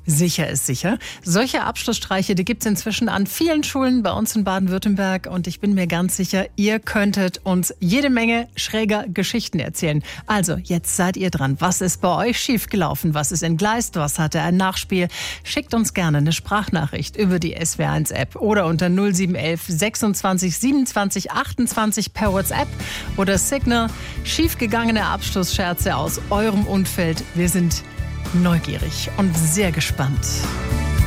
Sicher ist sicher. Solche Abschlussstreiche, die gibt es inzwischen an vielen Schulen bei uns in Baden-Württemberg. Und ich bin mir ganz sicher, ihr könntet uns jede Menge schräger Geschichten erzählen. Also, jetzt seid ihr dran. Was ist bei euch schiefgelaufen? Was ist entgleist? Was hatte ein Nachspiel? Schickt uns gerne eine Sprachnachricht über die SWR1-App oder unter 0711 26 27 28 per WhatsApp oder Signal. Schiefgegangene Abschlussscherze aus eurem Umfeld. Wir sind neugierig und sehr gespannt.